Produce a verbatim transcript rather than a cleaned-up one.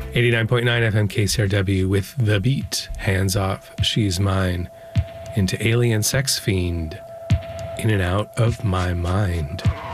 eighty-nine point nine F M K C R W with The Beat, Hands Off, She's Mine, into Alien Sex Fiend, In and Out of My Mind.